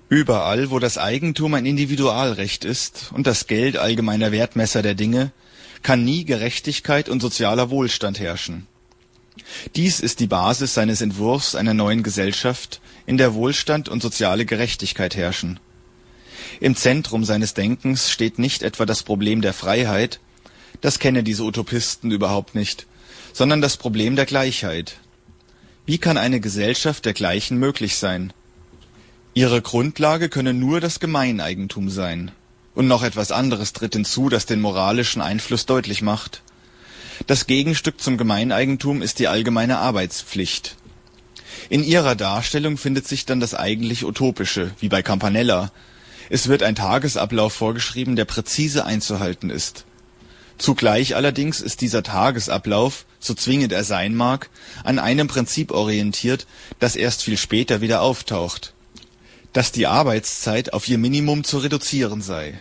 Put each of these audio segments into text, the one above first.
Überall, wo das Eigentum ein Individualrecht ist und das Geld allgemeiner Wertmesser der Dinge, kann nie Gerechtigkeit und sozialer Wohlstand herrschen. Dies ist die Basis seines Entwurfs einer neuen Gesellschaft, in der Wohlstand und soziale Gerechtigkeit herrschen. Im Zentrum seines Denkens steht nicht etwa das Problem der Freiheit, das kennen diese Utopisten überhaupt nicht, sondern das Problem der Gleichheit. Wie kann eine Gesellschaft der Gleichen möglich sein? Ihre Grundlage könne nur das Gemeineigentum sein. Und noch etwas anderes tritt hinzu, das den moralischen Einfluss deutlich macht. Das Gegenstück zum Gemeineigentum ist die allgemeine Arbeitspflicht. In ihrer Darstellung findet sich dann das eigentlich Utopische, wie bei Campanella. Es wird ein Tagesablauf vorgeschrieben, der präzise einzuhalten ist. Zugleich allerdings ist dieser Tagesablauf, so zwingend er sein mag, an einem Prinzip orientiert, das erst viel später wieder auftaucht: dass die Arbeitszeit auf ihr Minimum zu reduzieren sei.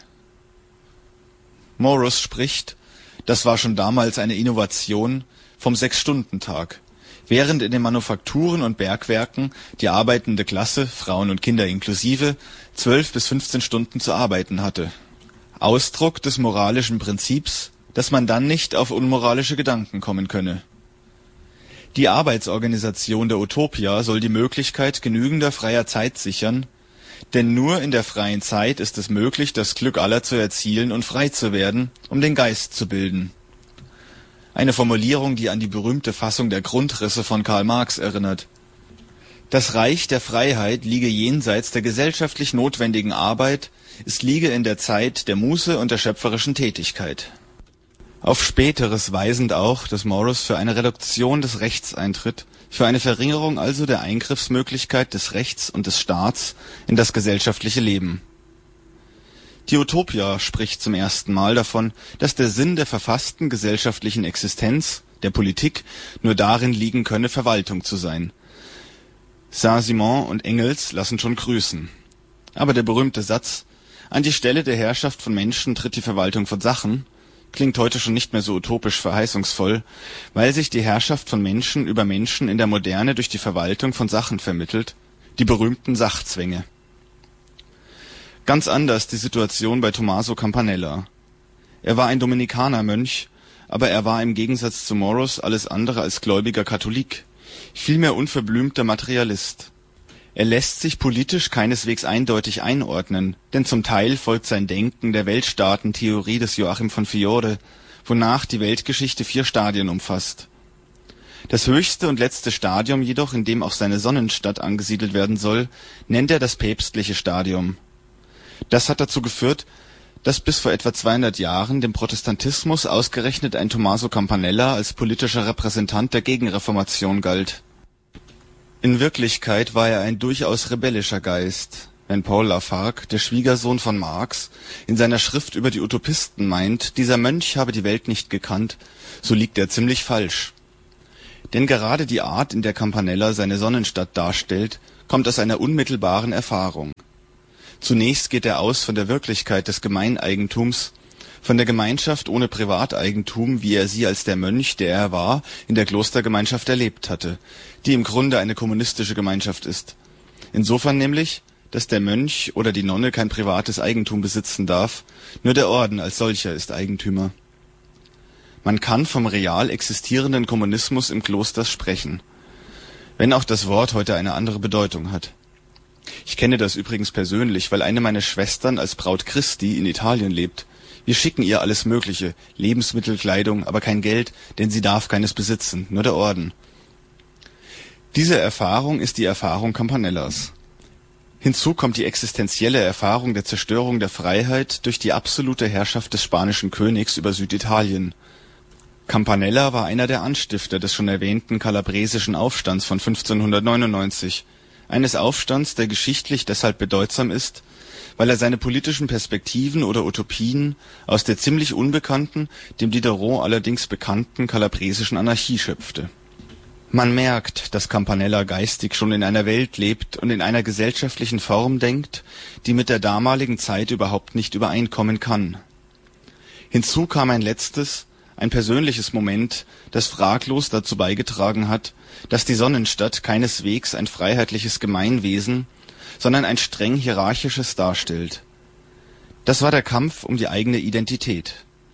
Morus spricht, das war schon damals eine Innovation, vom 6-Stunden-Tag, während in den Manufakturen und Bergwerken die arbeitende Klasse, Frauen und Kinder inklusive, 12 bis 15 Stunden zu arbeiten hatte. Ausdruck des moralischen Prinzips, dass man dann nicht auf unmoralische Gedanken kommen könne. Die Arbeitsorganisation der Utopia soll die Möglichkeit genügender freier Zeit sichern, denn nur in der freien Zeit ist es möglich, das Glück aller zu erzielen und frei zu werden, um den Geist zu bilden. Eine Formulierung, die an die berühmte Fassung der Grundrisse von Karl Marx erinnert. Das Reich der Freiheit liege jenseits der gesellschaftlich notwendigen Arbeit, es liege in der Zeit der Muße und der schöpferischen Tätigkeit. Auf Späteres weisend auch, dass Morus für eine Reduktion des Rechts eintritt, für eine Verringerung also der Eingriffsmöglichkeit des Rechts und des Staats in das gesellschaftliche Leben. Die Utopia spricht zum ersten Mal davon, dass der Sinn der verfassten gesellschaftlichen Existenz, der Politik, nur darin liegen könne, Verwaltung zu sein. Saint-Simon und Engels lassen schon grüßen. Aber der berühmte Satz, an die Stelle der Herrschaft von Menschen tritt die Verwaltung von Sachen, klingt heute schon nicht mehr so utopisch verheißungsvoll, weil sich die Herrschaft von Menschen über Menschen in der Moderne durch die Verwaltung von Sachen vermittelt, die berühmten Sachzwänge. Ganz anders die Situation bei Tommaso Campanella. Er war ein Dominikanermönch, aber er war im Gegensatz zu Morus alles andere als gläubiger Katholik, vielmehr unverblümter Materialist. Er lässt sich politisch keineswegs eindeutig einordnen, denn zum Teil folgt sein Denken der Weltstaatentheorie des Joachim von Fiore, wonach die Weltgeschichte 4 Stadien umfasst. Das höchste und letzte Stadium jedoch, in dem auch seine Sonnenstadt angesiedelt werden soll, nennt er das päpstliche Stadium. Das hat dazu geführt, dass bis vor etwa 200 Jahren dem Protestantismus ausgerechnet ein Tommaso Campanella als politischer Repräsentant der Gegenreformation galt. In Wirklichkeit war er ein durchaus rebellischer Geist. Wenn Paul Lafargue, der Schwiegersohn von Marx, in seiner Schrift über die Utopisten meint, dieser Mönch habe die Welt nicht gekannt, so liegt er ziemlich falsch. Denn gerade die Art, in der Campanella seine Sonnenstadt darstellt, kommt aus einer unmittelbaren Erfahrung. Zunächst geht er aus von der Wirklichkeit des Gemeineigentums, von der Gemeinschaft ohne Privateigentum, wie er sie als der Mönch, der er war, in der Klostergemeinschaft erlebt hatte, die im Grunde eine kommunistische Gemeinschaft ist. Insofern nämlich, dass der Mönch oder die Nonne kein privates Eigentum besitzen darf, nur der Orden als solcher ist Eigentümer. Man kann vom real existierenden Kommunismus im Kloster sprechen, wenn auch das Wort heute eine andere Bedeutung hat. Ich kenne das übrigens persönlich, weil eine meiner Schwestern als Braut Christi in Italien lebt. Wir schicken ihr alles Mögliche, Lebensmittel, Kleidung, aber kein Geld, denn sie darf keines besitzen, nur der Orden. Diese Erfahrung ist die Erfahrung Campanellas. Hinzu kommt die existenzielle Erfahrung der Zerstörung der Freiheit durch die absolute Herrschaft des spanischen Königs über Süditalien. Campanella war einer der Anstifter des schon erwähnten kalabresischen Aufstands von 1599, eines Aufstands, der geschichtlich deshalb bedeutsam ist, weil er seine politischen Perspektiven oder Utopien aus der ziemlich unbekannten, dem Diderot allerdings bekannten kalabresischen Anarchie schöpfte. Man merkt, dass Campanella geistig schon in einer Welt lebt und in einer gesellschaftlichen Form denkt, die mit der damaligen Zeit überhaupt nicht übereinkommen kann. Hinzu kam ein letztes, ein persönliches Moment, das fraglos dazu beigetragen hat, dass die Sonnenstadt keineswegs ein freiheitliches Gemeinwesen, sondern ein streng hierarchisches darstellt. Das war der Kampf um die eigene Identität.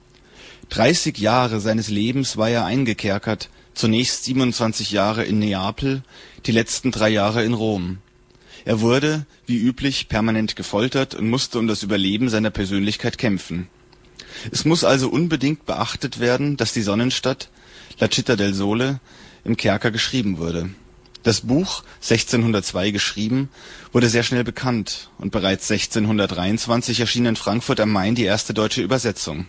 30 Jahre seines Lebens war er eingekerkert, zunächst 27 Jahre in Neapel, die letzten 3 Jahre in Rom. Er wurde, wie üblich, permanent gefoltert und musste um das Überleben seiner Persönlichkeit kämpfen. Es muss also unbedingt beachtet werden, dass die Sonnenstadt, La Città del Sole, im Kerker geschrieben wurde. Das Buch, 1602 geschrieben, wurde sehr schnell bekannt und bereits 1623 erschien in Frankfurt am Main die erste deutsche Übersetzung.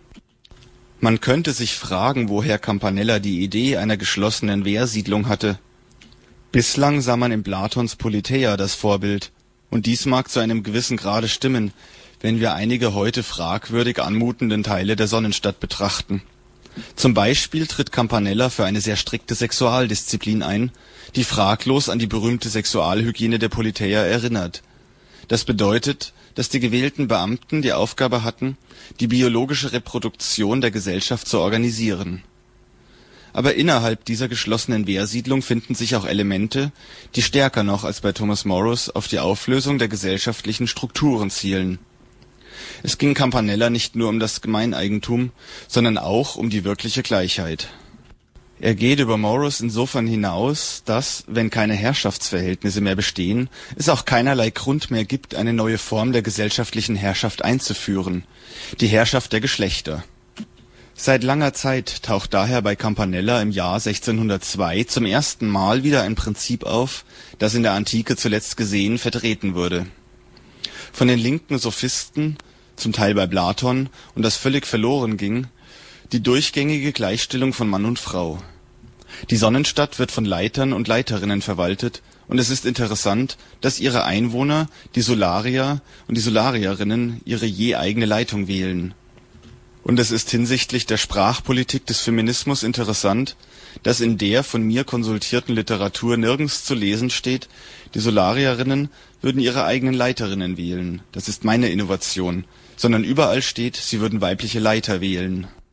Man könnte sich fragen, woher Campanella die Idee einer geschlossenen Wehrsiedlung hatte. Bislang sah man in Platons Politeia das Vorbild, und dies mag zu einem gewissen Grade stimmen, wenn wir einige heute fragwürdig anmutenden Teile der Sonnenstadt betrachten. Zum Beispiel tritt Campanella für eine sehr strikte Sexualdisziplin ein, die fraglos an die berühmte Sexualhygiene der Politeia erinnert. Das bedeutet, dass die gewählten Beamten die Aufgabe hatten, die biologische Reproduktion der Gesellschaft zu organisieren. Aber innerhalb dieser geschlossenen Wehrsiedlung finden sich auch Elemente, die stärker noch als bei Thomas Morus auf die Auflösung der gesellschaftlichen Strukturen zielen. Es ging Campanella nicht nur um das Gemeineigentum, sondern auch um die wirkliche Gleichheit. Er geht über Morus insofern hinaus, dass, wenn keine Herrschaftsverhältnisse mehr bestehen, es auch keinerlei Grund mehr gibt, eine neue Form der gesellschaftlichen Herrschaft einzuführen, die Herrschaft der Geschlechter. Seit langer Zeit taucht daher bei Campanella im Jahr 1602 zum ersten Mal wieder ein Prinzip auf, das in der Antike zuletzt gesehen vertreten wurde. Von den linken Sophisten, zum Teil bei Platon, und das völlig verloren ging, die durchgängige Gleichstellung von Mann und Frau. Die Sonnenstadt wird von Leitern und Leiterinnen verwaltet, und es ist interessant, dass ihre Einwohner, die Solarier und die Solarierinnen, ihre je eigene Leitung wählen. Und es ist hinsichtlich der Sprachpolitik des Feminismus interessant, dass in der von mir konsultierten Literatur nirgends zu lesen steht, die Solarierinnen würden ihre eigenen Leiterinnen wählen, das ist meine Innovation, sondern überall steht, sie würden weibliche Leiter wählen